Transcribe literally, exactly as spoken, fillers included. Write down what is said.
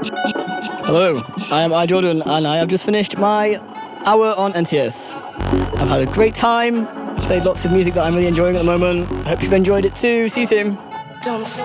Hello, I am I Jordan, and I have just finished my hour on N T S. I've had a great time. I played lots of music that I'm really enjoying at the moment. I hope you've enjoyed it too. See you soon. Don't